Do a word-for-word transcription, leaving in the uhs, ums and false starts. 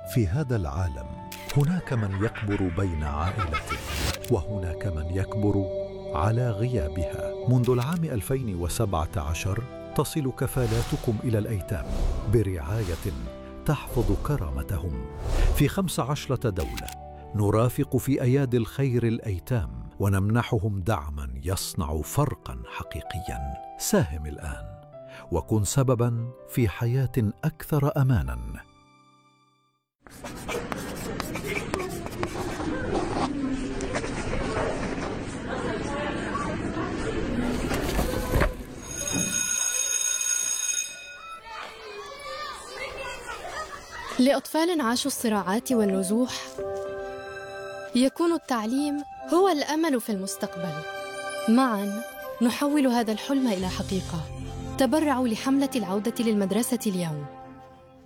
في هذا العالم هناك من يكبر بين عائلته، وهناك من يكبر على غيابها. منذ العام ألفين وسبعة عشر تصل كفالاتكم إلى الأيتام برعاية تحفظ كرامتهم في خمس عشرة دولة. نرافق في أيادي الخير الأيتام ونمنحهم دعما يصنع فرقا حقيقيا. ساهم الآن وكن سببا في حياة أكثر أمانا. لأطفال عاشوا الصراعات والنزوح يكون التعليم هو الأمل في المستقبل. معاً نحول هذا الحلم إلى حقيقة. تبرعوا لحملة العودة للمدرسة اليوم.